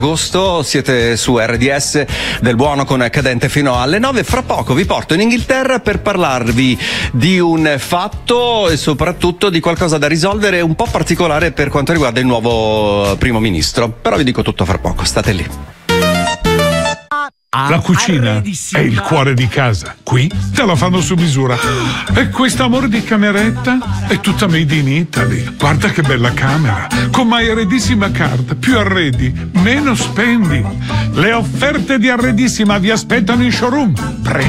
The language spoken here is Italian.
Agosto, siete su RDS del buono con Cadente fino alle 9. Fra poco vi porto in Inghilterra per parlarvi di un fatto e soprattutto di qualcosa da risolvere un po' particolare per quanto riguarda il nuovo primo ministro. Però vi dico tutto fra poco, state lì. La cucina è il cuore di casa. Qui te la fanno su misura. E quest'amore di cameretta è tutta made in Italy. Guarda che bella camera. Con My Arredissima Card. Più arredi, meno spendi. Le offerte di Arredissima vi aspettano in showroom.